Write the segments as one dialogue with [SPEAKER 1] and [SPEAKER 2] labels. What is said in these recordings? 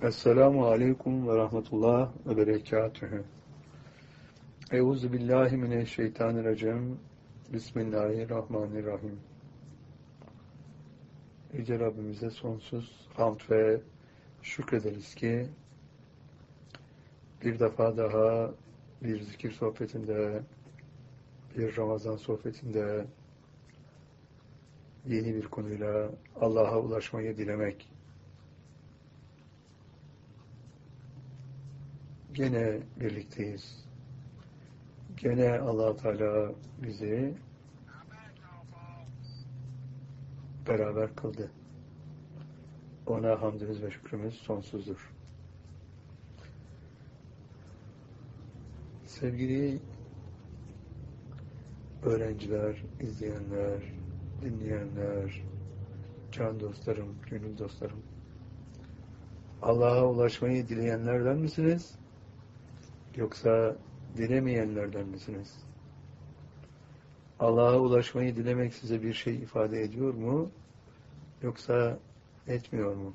[SPEAKER 1] Esselamu aleyküm ve rahmetullah ve berekatühü. Euzu billahi mineşşeytanirracim. Bismillahirrahmanirrahim. Yüce Rabbimize sonsuz hamd ve şükrederiz ki bir defa daha bir zikir sohbetinde, bir Ramazan sohbetinde yeni bir konuyla Allah'a ulaşmayı dilemek. Gene birlikteyiz. Gene Allah Teala bizi beraber kıldı. Ona hamdimiz ve şükrümüz sonsuzdur. Sevgili öğrenciler, izleyenler, dinleyenler, can dostlarım, gönül dostlarım, Allah'a ulaşmayı dileyenlerden misiniz? Yoksa dilemeyenlerden misiniz? Allah'a ulaşmayı dilemek size bir şey ifade ediyor mu? Yoksa etmiyor mu?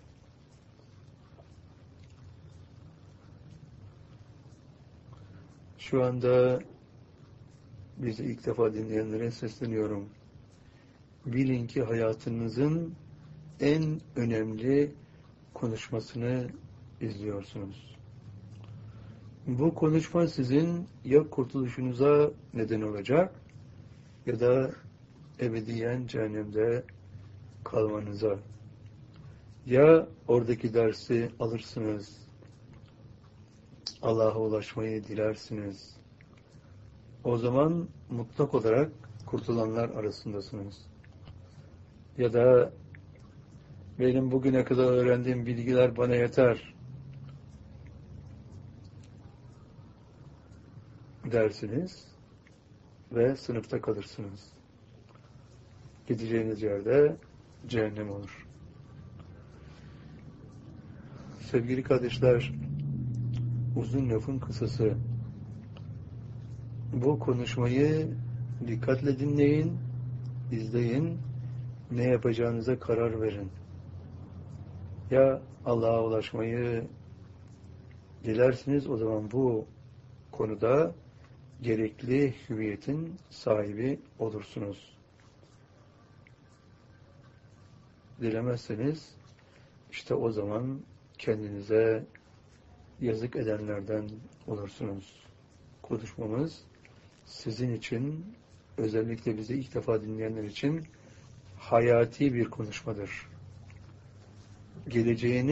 [SPEAKER 1] Şu anda bizi ilk defa dinleyenlere sesleniyorum. Bilin ki hayatınızın en önemli konuşmasını izliyorsunuz. Bu konuşma sizin ya kurtuluşunuza neden olacak ya da ebediyen cehennemde kalmanıza. Ya oradaki dersi alırsınız, Allah'a ulaşmayı dilersiniz. O zaman mutlak olarak kurtulanlar arasındasınız. Ya da benim bugüne kadar öğrendiğim bilgiler bana yeter dersiniz ve sınıfta kalırsınız. Gideceğiniz yerde cehennem olur. Sevgili kardeşler, uzun lafın kısası, bu konuşmayı dikkatle dinleyin, izleyin, ne yapacağınıza karar verin. Ya Allah'a ulaşmayı dilersiniz, o zaman bu konuda gerekli hüviyetin sahibi olursunuz. Dilemezseniz, işte o zaman kendinize yazık edenlerden olursunuz. Konuşmamız sizin için, özellikle bizi ilk defa dinleyenler için hayati bir konuşmadır. Geleceğini